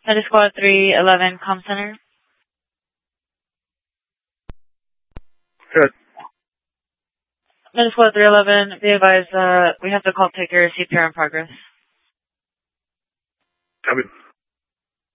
Med Squad 311, Com Center. Good. Med Squad 311, be advised, we have the call taker, CPR in progress. Copy.